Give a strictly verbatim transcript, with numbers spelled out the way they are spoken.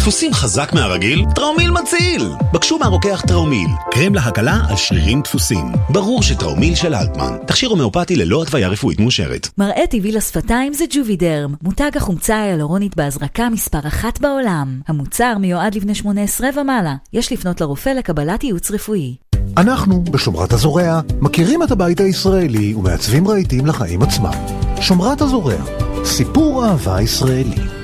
דפוסים חזק מהרגיל? טראומיל מציל! בקשו מהרוקח טראומיל, קרם להקלה על שרירים דפוסים. ברור שטראומיל של אלטמן, תכשיר הומאופתי ללא התוויה רפואית מאושרת. מראה טבעי לשפתיים זה ג'ובידרם, מותג החומצה ההיאלורונית בהזרקה מספר אחת בעולם. המוצר מיועד לבני שמונה עשרה ומעלה. יש לפנות לרופא לקבלת ייעוץ רפואי. אנחנו, בשומרת הזורע, מכירים את הבית הישראלי ומעצבים רהיטים לחיים עצמם. שומרת הזורע, סיפור אהבה ישראלי.